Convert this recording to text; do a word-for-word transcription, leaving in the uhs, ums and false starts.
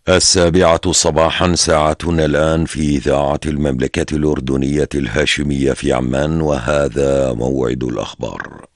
السابعة صباحا ساعتنا الآن في إذاعة المملكة الأردنية الهاشمية في عمان، وهذا موعد الأخبار.